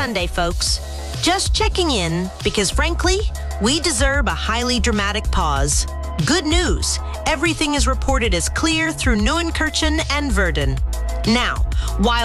Sunday, folks. Just checking in because, frankly, we deserve a highly dramatic pause. Good news. Everything is reported as clear through Neunkirchen and Verden. Now, while